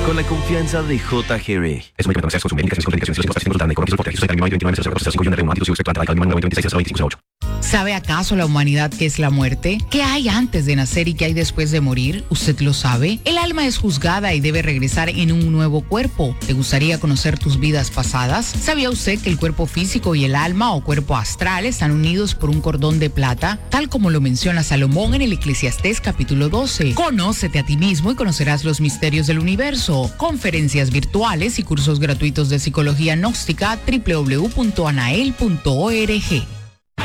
Con la confianza de JGB. Es un medicamento que se consume en indicaciones contraindicaciones y los pacientes con coronavirus por 29 ¿Sabe acaso la humanidad qué es la muerte? ¿Qué hay antes de nacer y qué hay después de morir? ¿Usted lo sabe? El alma es juzgada y debe regresar en un nuevo cuerpo. ¿Te gustaría conocer tus vidas pasadas? ¿Sabía usted que el cuerpo físico y el alma o cuerpo astral están unidos por un cordón de plata? Tal como lo menciona Salomón en el Eclesiastés capítulo 12. Conócete a ti mismo y conocerás los misterios del universo. Conferencias virtuales y cursos gratuitos de psicología gnóstica www.anael.org.